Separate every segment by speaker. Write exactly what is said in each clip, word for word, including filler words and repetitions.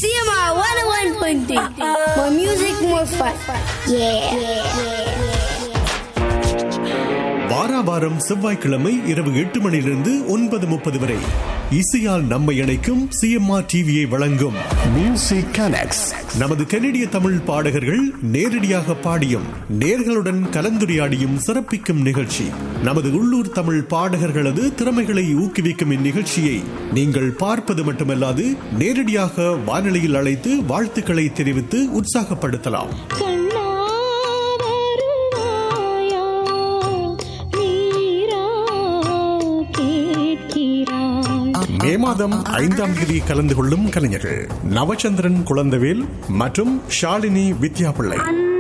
Speaker 1: C M R one oh one point three. More music, more fun. Yeah. yeah.
Speaker 2: வாரா வாரம் செவ்வாய்க்கிழமை இரவு எட்டு மணியிலிருந்து ஒன்பது முப்பது வரை இசையால் நம்மை இணைக்கும் சிஎம்ஆர் டிவியை வழங்கும் மியூசிக் கனெக்ட்ஸ். நமது கனடிய தமிழ் பாடகர்கள் நேரடியாக பாடியும் நேர்களுடன் கலந்துரையாடியும் சிறப்பிக்கும் நிகழ்ச்சி. நமது உள்ளூர் தமிழ் பாடகர்களது திறமைகளை ஊக்குவிக்கும் இந்நிகழ்ச்சியை நீங்கள் பார்ப்பது மட்டுமல்லாது நேரடியாக வானொலியில் அழைத்து வாழ்த்துக்களை தெரிவித்து உற்சாகப்படுத்தலாம். மே மாதம் ஐந்தாம் தேதி கலந்து கொள்ளும் கலைஞர்கள் நவச்சந்திரன் குழந்தவேல் மற்றும் ஷாலினி வித்யாபிள்ளை.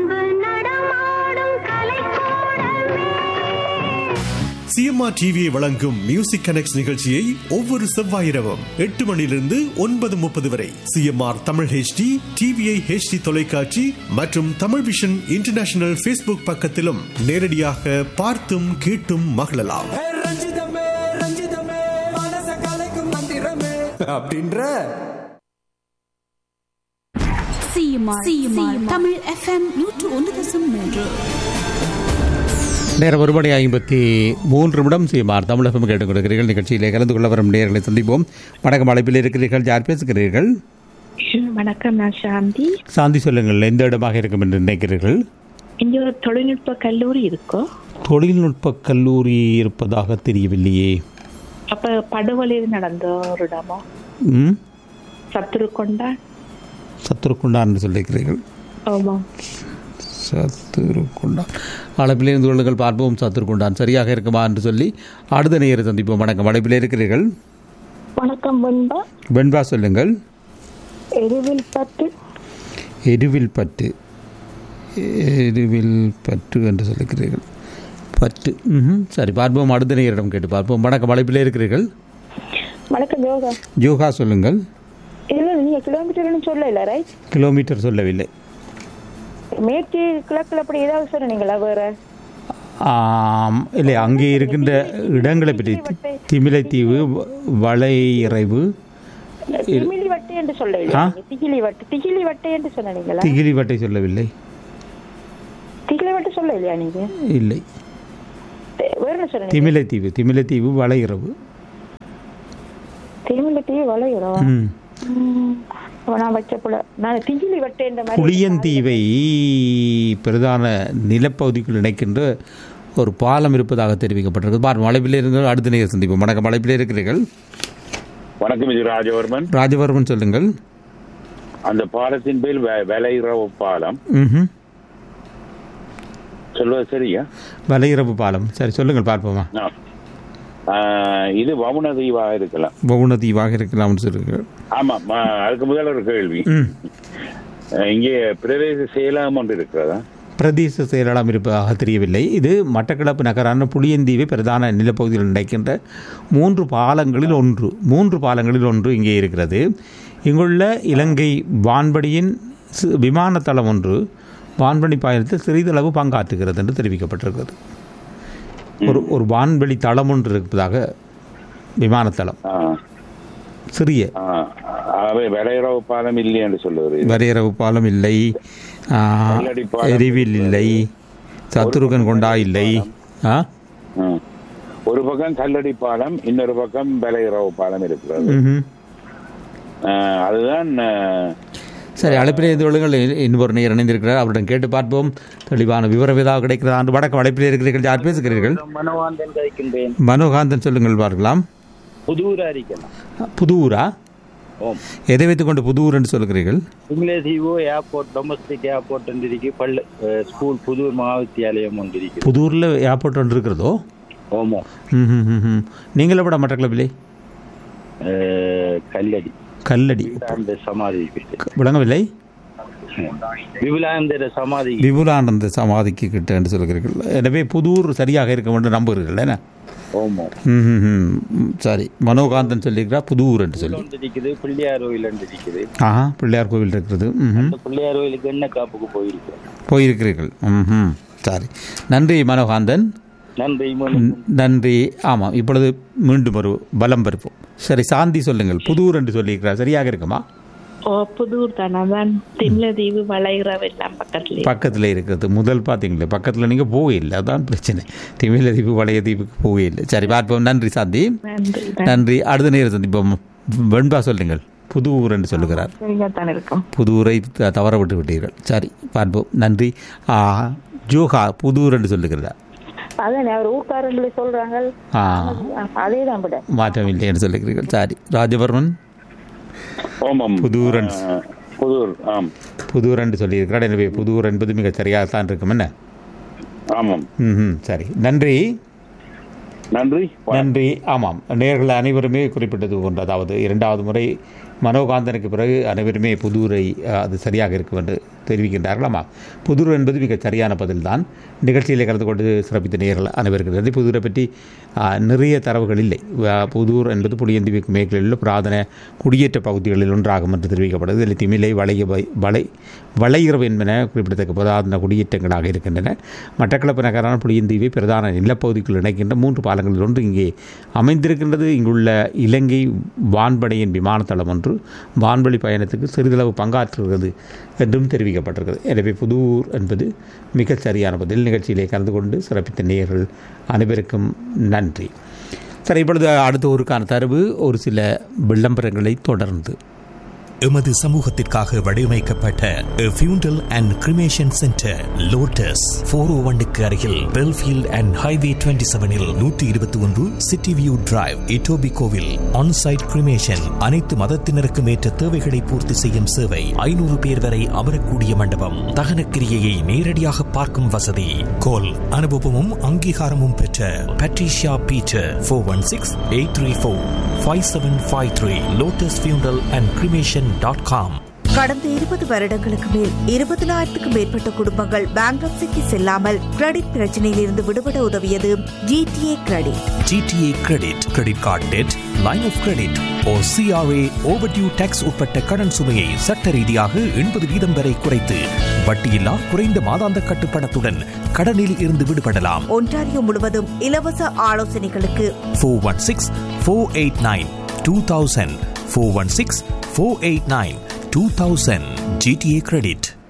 Speaker 2: சிஎம்ஆர் டிவியை வழங்கும் மியூசிக் கனெக்ட்ஸ் நிகழ்ச்சியை ஒவ்வொரு செவ்வாய் இரவும் எட்டு மணியிலிருந்து ஒன்பது முப்பது வரை CMR Tamil HD, TVI HD தொலைக்காட்சி மற்றும் தமிழ் விஷன் இன்டர்நேஷனல் ஃபேஸ்புக் பக்கத்திலும் நேரடியாக பார்த்தும் கேட்டும் மகிழலாம்.
Speaker 3: அப்படின்ற
Speaker 4: தமிழ் எஃப்எம் நூற்று ஒன்று தசம் மூன்று.
Speaker 5: நேரம் ஒரு மணி ஐம்பத்தி மூன்று நிமிடம் சிஎம்ஆர் தமிழ் எஃப்எம் கேட்டுக் கொடுக்கிறீர்கள். நிகழ்ச்சியிலே கலந்து கொள்ள வரும் நேர்களை சந்திப்போம். வணக்கம், அழைப்பில் இருக்கிறீர்கள். யார் பேசுகிறீர்கள்?
Speaker 6: வணக்கம், நான் சாந்தி.
Speaker 5: சாந்தி, சொல்லுங்கள். எந்த இடமாக இருக்கும் என்று நினைக்கிறீர்கள்?
Speaker 6: இங்கே ஒரு தொழில்நுட்ப கல்லூரி இருக்கோ?
Speaker 5: தொழில்நுட்ப கல்லூரி இருப்பதாக தெரியவில்லையே.
Speaker 6: அப்ப படுகொலையில் நடந்த ஒரு இடமா?
Speaker 5: ம்,
Speaker 6: சத்துருக்கொண்டா.
Speaker 5: சத்துருக்கொண்டா என்று சொல்லியிருக்கிறீர்கள்.
Speaker 6: ஆமாம்,
Speaker 5: சத்துருக்கொண்டா. அழைப்பிலே இருந்து கொள்ளுங்கள், பார்ப்போம் சத்துருக்கொண்டான் சரியாக இருக்குமா என்று சொல்லி அடுத்த நேரம் சந்திப்போம். வணக்கம், அழைப்பிலே இருக்கிறீர்கள்.
Speaker 6: வணக்கம் வெண்பா.
Speaker 5: வெண்பா, சொல்லுங்கள்.
Speaker 6: எருவில் பட்டு.
Speaker 5: எருவில் பட்டு எருவில் பட்டு என்று சொல்லிக்கிறீர்கள். பட்டு. ம், சரி, பார்ப்போம். அடுத்த நேரிடம் கேட்டு பார்ப்போம். வணக்கம், அழைப்பிலே இருக்கிறீர்கள்.
Speaker 6: வணக்கம் யோகா.
Speaker 5: யோகா, சொல்லுங்கள்.
Speaker 6: இல்லை, நீங்கள் கிலோமீட்டர்னு சொல்லல, ரைட்?
Speaker 5: கிலோமீட்டர் சொல்லவில்லை.
Speaker 6: மேற்கு கிழக்கில் அப்படி ஏதாவது சொன்னீங்களா? வேற
Speaker 5: இல்லை, அங்கே இருக்கின்ற இடங்களை பற்றி திமிலைத்தீவு, வளை இறைவு,
Speaker 6: திகிலி வட்டை என்று சொல்லவில்லை. திகிலி வட்டை திகிலி வட்டை என்று சொன்னீங்களா?
Speaker 5: திகிலி வட்டை சொல்லவில்லை.
Speaker 6: திகிலி வட்டை சொல்ல இல்லையா நீங்க?
Speaker 5: இல்லை,
Speaker 6: வேற என்ன சொன்னீங்க?
Speaker 5: திமிலைத்தீவு, திமிலைத்தீவு, வளை இரவு.
Speaker 6: திமிலைத்தீவு, வளை இரவா?
Speaker 5: புளியந்தீவை பிரதான நிலப்பகுதிக்குள் இணைக்கின்ற ஒரு பாலம் இருப்பதாக தெரிவிக்கப்பட்டிருக்கு. பாருங்கள், அழைப்பிலே இருந்து அடுத்த நேரம் சந்திப்போம். வணக்கம், அழைப்பிலே இருக்கிறீர்கள்.
Speaker 7: வணக்கம், இது ராஜவர்மன்.
Speaker 5: ராஜவர்மன், சொல்லுங்கள்.
Speaker 7: அந்த பாலத்தின் பேர் வலையிறவு பாலம்.
Speaker 5: ம்,
Speaker 7: சொல்வது சரியா?
Speaker 5: வலையிறவு பாலம், சரி, சொல்லுங்கள், பார்ப்போமா.
Speaker 7: இது வவுன தீவாக இருக்கலாம்.
Speaker 5: வவுன தீவாக இருக்கலாம்னு சொல்லுங்கள்.
Speaker 7: ஆமா, அதுக்கு முதல் ஒரு கேள்வி. இங்கே பிரதேச செயலகம் ஒன்று இருக்கிறதா?
Speaker 5: பிரதேச செயலகம் இருப்பதாக தெரியவில்லை. இது மட்டக்களப்பு நகரான புளியந்தீவை பிரதான நிலப்பகுதியில் நினைக்கின்ற மூன்று பாலங்களில் ஒன்று மூன்று பாலங்களில் ஒன்று இங்கே இருக்கிறது. இங்குள்ள இலங்கை வான்படியின் விமானத்தளம் ஒன்று வான்படி பயணத்தில் சிறிதளவு பங்காற்றுகிறது என்று தெரிவிக்கப்பட்டிருக்கிறது. ஒரு ஒரு வான்வெளி தளம் ஒன்று இருப்பதாக, விமானத்தளம் சிறிய.
Speaker 7: வரையறவு பாலம் இல்லை என்று சொல்லுவது.
Speaker 5: வரையறவு பாலம் இல்லை, எரிவில் இல்லை, சத்துருகன் கொண்டா இல்லை.
Speaker 7: ஒரு பக்கம் கல்லடி பாலம், இன்னொரு பக்கம் வரையறவு பாலம் இருக்கிறது. அதுதான்.
Speaker 5: சரி, அழைப்பிலே இருந்து இன்னொரு நேர் இணைந்திருக்கிறார். அவரிடம் கேட்டு பார்ப்போம். தெளிவான விவரம் ஏதாவது கிடைக்கிறதா? அன்று வடக்கு அழைப்பிலே இருக்கிறீர்கள். யார் பேசுகிறீர்கள்?
Speaker 8: மனோகாந்தன் கதைக்கின்றேன்.
Speaker 5: மனோகாந்தன், சொல்லுங்கள், பார்க்கலாம்.
Speaker 8: புதூரா இருக்கலாம்.
Speaker 5: புதூரா? எதை வைத்துக் கொண்டு புதூர் என்று சொல்கிறீர்கள்?
Speaker 8: சிங்லேதீவோ ஏர்போர்ட், டொமஸ்டிக் ஏர்போர்ட் ஒன்றிருக்கு. பள்ளி ஸ்கூல் புதூர் மகாவித்தியாலயம் ஒன்றிருக்கு.
Speaker 5: புதூரில் ஏர்போர்ட் ஒன்று இருக்கிறதோ?
Speaker 8: ஓமோ.
Speaker 5: ம், நீங்கள் எப்படி மட்டக்களப்பிலே?
Speaker 8: கல்லடி.
Speaker 5: கல்லடி
Speaker 8: சமாதி
Speaker 5: விளங்கவில்லை.
Speaker 8: விபுலானந்த சமாதி.
Speaker 5: விபுலானந்த சமாதிக்கு கிட்ட என்று சொல்கிறீர்கள். எனவே புதூர் சரியாக இருக்க வேண்டும் நம்புகிறீர்கள் என்ன? சரி, மனோகாந்தன் சொல்லியிருக்கிறா புதூர் என்று சொல்லி.
Speaker 8: பிள்ளையார் கோவில் இருக்குது.
Speaker 5: ஆஹா, பிள்ளையார் கோவில் இருக்கிறது.
Speaker 8: பிள்ளையார் கோவிலுக்கு என்ன காப்புக்கு போயிருக்கிறேன்.
Speaker 5: போயிருக்கிறீர்கள். ம், சரி, நன்றி மனோகாந்தன்.
Speaker 8: நன்றி
Speaker 5: நன்றி. ஆமாம், இப்பொழுது மீண்டும் ஒரு பலம் பெறுவோம். சரி, சாந்தி, சொல்லுங்கள். புதூர் என்று சொல்லியிருக்கிறார், சரியாக இருக்குமா?
Speaker 6: ஓ புதூர் தானே தான் திமிலதீவு வளைகுறவு எல்லாம் பக்கத்துல
Speaker 5: பக்கத்தில் இருக்கிறது முதல் பார்த்தீங்களே பக்கத்தில் நீங்கள் போகவே இல்லை அதான் பிரச்சனை. திமிலதீவு வளையதீவுக்கு போகவே இல்லை. சரி பார்ப்போம். நன்றி சாந்தி. நன்றி. அடுத்த நேரம் சந்திப்போம். வெண்பா சொல்லுங்கள். புது ஊர் என்று சொல்லுகிறார். புது ஊரை தவற விட்டு விட்டீர்கள். சரி பார்ப்போம். நன்றி. ஜோஹா புது ஊர் என்று சொல்லுகிறதா? மாற்றம் இல்லை என்று சொல்லுகிறீர்கள். சரி ராஜவர்மன் புதூர் புதூர் என்று சொல்லியிருக்கிறார். எனவே புதூர் என்பது மிக சரியாகத்தான் இருக்கும். என்ன?
Speaker 7: ஆமாம்.
Speaker 5: ம் சரி நன்றி.
Speaker 7: நன்றி
Speaker 5: நன்றி. ஆமாம் நேயர்கள் அனைவருமே குறிப்பிட்டது போன்று அதாவது இரண்டாவது முறை மனோகாந்தனுக்கு பிறகு அனைவருமே புதூரை அது சரியாக இருக்கும் என்று தெரிவிக்கின்றார்கள். ஆமாம் புதூர் என்பது மிக சரியான பதில்தான். நிகழ்ச்சியில் கலந்து கொண்டு சிறப்பித்த நேயர்கள் அனைவருக்கிறது. புதூரை பற்றி நிறைய தரவுகள் இல்லை. புதூர் என்பது புளியந்தீவுக்கு மேற்கில் உள்ள புராதன குடியேற்ற பகுதிகளில் ஒன்றாகும் என்று தெரிவிக்கப்படுது. இதில் திமிலை வளைய வளை வளையிறவு என்பன குறிப்பிடத்தக்க புராதன குடியேற்றங்களாக இருக்கின்றன. மட்டக்களப்பு நகரான புளியந்தீவை பிரதான நிலப்பகுதிக்குள் இணைக்கின்ற மூன்று பாலங்களில் ஒன்று இங்கே அமைந்திருக்கின்றது. இங்குள்ள இலங்கை வான்படையின் விமானத்தளம் ஒன்று வான்வழி பயணத்துக்கு சிறிதளவு பங்காற்றுகிறது என்றும் தெரிவிக்கப்பட்டிருக்கிறது. எனவே புதூர் என்பது மிக சரியான பதில். நிகழ்ச்சியிலே கலந்து கொண்டு சிறப்பித்த நேயர்கள் அனைவருக்கும் நன்றி. சரி இப்பொழுது அடுத்த ஊருக்கான தரவு ஒரு சில விளம்பரங்களை தொடர்ந்து.
Speaker 3: எமது சமூகத்திற்காக வடிவமைக்கப்பட்ட ஃபியூண்டல் and cremation centre lotus four ஓ ஒன்னுக்கு அருகில் பெல்ஃபீல்ட் அண்ட் ஹைவே டுவெண்ட்டி செவனில் நூற்றி இருபத்தி ஒன்று சிட்டி வியூ டிரைவ் இட்டோபி கோவில் ஆன்சைட் கிரிமேஷன் அனைத்து மதத்தினருக்கும் ஏற்ற தேவைகளை பூர்த்தி செய்யும் சேவை. ஐநூறு பேர் வரை அமரக்கூடிய மண்டபம். தகன கிரியையை நேரடியாக பார்க்கும் வசதி. கோல் அனுபவமும் அங்கீகாரமும் பெற்ற Patricia Peter four one six eight three four five seven five three lotus ஃபியூண்டல் அண்ட் கிரிமேஷன் டாட் காம்.
Speaker 9: கடந்த இருபது வருடங்களுக்கு மேல் இருபதினாயிரத்துக்கும் மேற்பட்ட குடும்பங்கள் பேங்க்ரப்சிக்கு செல்லாமல் கிரெடிட் பிரச்சனையில் இருந்து விடுபட உதவியது GTA credit.
Speaker 3: GTA credit credit card dead line of credit O CRA overdue tax உட்பட்ட கடன் சுமையை சட்ட ரீதியாக எண்பது வீதம் வரை குறைத்து வட்டியில்லா குறைந்த மாதாந்த கட்டுப்பணத்துடன் கடனில் இருந்து விடுபடலாம்.
Speaker 9: ஒன்டாரியோ முழுவதும் இலவச ஆலோசனைகளுக்கு
Speaker 3: four one six four eight nine two thousand four one six four eight nine two thousand G T A Credit.